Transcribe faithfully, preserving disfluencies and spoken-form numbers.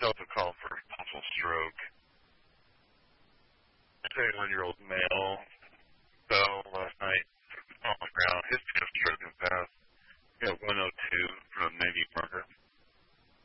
myself a call for possible stroke. A thirty-one-year-old male fell last night on the ground. History of stroke and fast. He got one oh two from a menu marker.